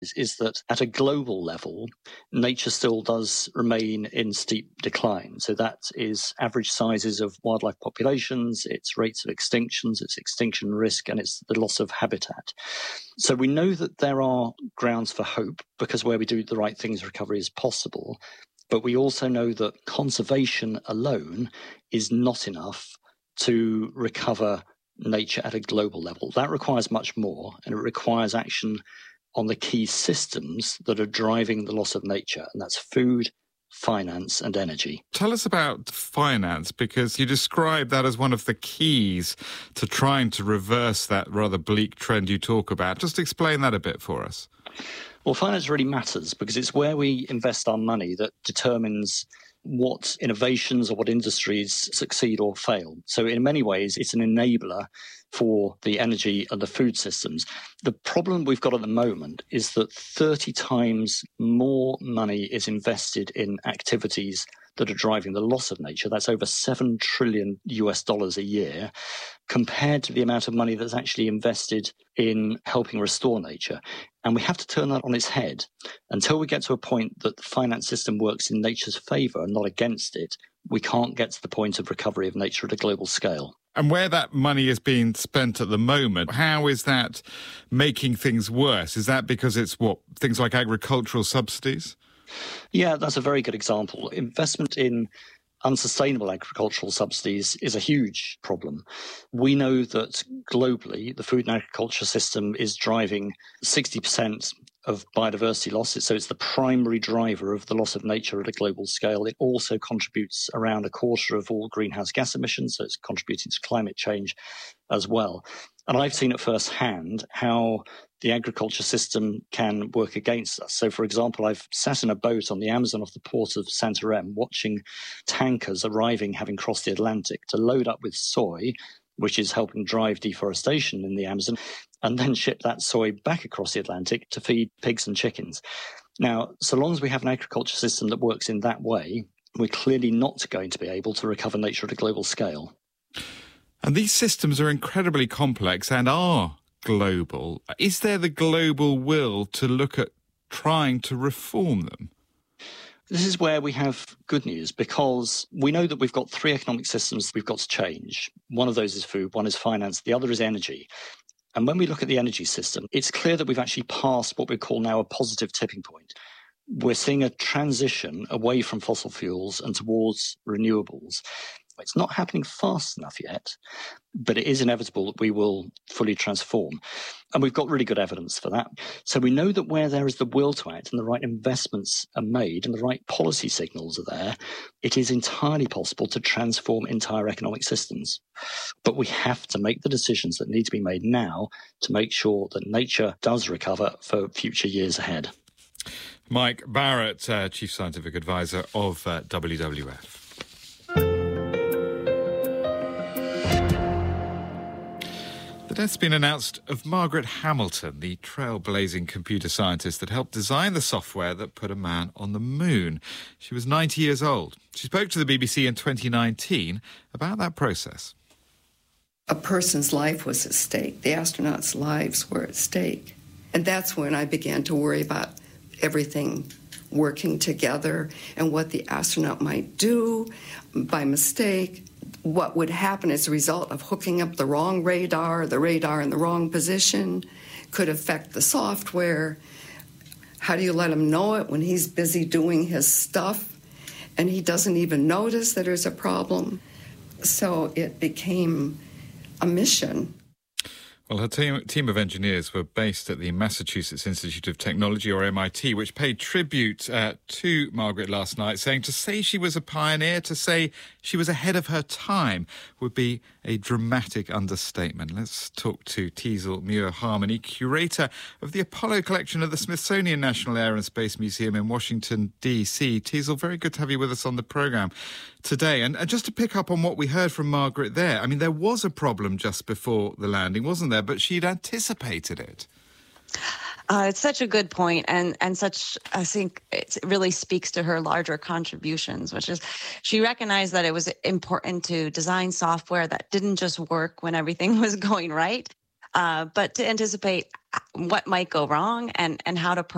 is that at a global level, nature still does remain in steep decline. So that is average sizes of wildlife populations, its rates of extinctions, its extinction risk, and it's the loss of habitat. So we know that there are grounds for hope because where we do the right things, recovery is possible. But we also know that conservation alone is not enough to recover nature at a global level. That requires much more, and it requires action on the key systems that are driving the loss of nature, and that's food, finance and energy. Tell us about finance, because you describe that as one of the keys to trying to reverse that rather bleak trend you talk about. Just explain that a bit for us. Well, finance really matters because it's where we invest our money that determines what innovations or what industries succeed or fail. So in many ways, it's an enabler for the energy and the food systems. The problem we've got at the moment is that 30 times more money is invested in activities that are driving the loss of nature. That's over $7 trillion a year, compared to the amount of money that's actually invested in helping restore nature. And we have to turn that on its head. Until we get to a point that the finance system works in nature's favour and not against it, we can't get to the point of recovery of nature at a global scale. And where that money is being spent at the moment, how is that making things worse? Is that because it's things like agricultural subsidies? Yeah, that's a very good example. Investment in unsustainable agricultural subsidies is a huge problem. We know that globally, the food and agriculture system is driving 60% of biodiversity losses. So it's the primary driver of the loss of nature at a global scale. It also contributes around a quarter of all greenhouse gas emissions. So it's contributing to climate change as well. And I've seen at firsthand how the agriculture system can work against us. So, for example, I've sat in a boat on the Amazon off the port of Santarém watching tankers arriving, having crossed the Atlantic, to load up with soy, which is helping drive deforestation in the Amazon, and then ship that soy back across the Atlantic to feed pigs and chickens. Now, so long as we have an agriculture system that works in that way, we're clearly not going to be able to recover nature at a global scale. And these systems are incredibly complex and are global. Is there the global will to look at trying to reform them? This is where we have good news, because we know that we've got three economic systems we've got to change. One of those is food, one is finance, the other is energy. And when we look at the energy system, it's clear that we've actually passed what we call now a positive tipping point. We're seeing a transition away from fossil fuels and towards renewables. It's not happening fast enough yet, but it is inevitable that we will fully transform. And we've got really good evidence for that. So we know that where there is the will to act and the right investments are made and the right policy signals are there, it is entirely possible to transform entire economic systems. But we have to make the decisions that need to be made now to make sure that nature does recover for future years ahead. Mike Barrett, Chief Scientific Advisor of WWF. The death's been announced of Margaret Hamilton, the trailblazing computer scientist that helped design the software that put a man on the moon. She was 90 years old. She spoke to the BBC in 2019 about that process. A person's life was at stake. The astronauts' lives were at stake. And that's when I began to worry about everything working together and what the astronaut might do by mistake. What would happen as a result of hooking up the radar in the wrong position could affect the software. How do you let him know it when he's busy doing his stuff and he doesn't even notice that there's a problem? So it became a mission. Well, her team of engineers were based at the Massachusetts Institute of Technology, or MIT, which paid tribute to Margaret last night, saying to say she was a pioneer, to say she was ahead of her time, would be a dramatic understatement. Let's talk to Teasle Muir-Harmony, curator of the Apollo collection of the Smithsonian National Air and Space Museum in Washington, D.C. Teasle, very good to have you with us on the programme today. And just to pick up on what we heard from Margaret there, I mean, there was a problem just before the landing, wasn't there? But she'd anticipated it. It's such a good point, and such, I think it really speaks to her larger contributions, which is she recognized that it was important to design software that didn't just work when everything was going right, but to anticipate what might go wrong and how to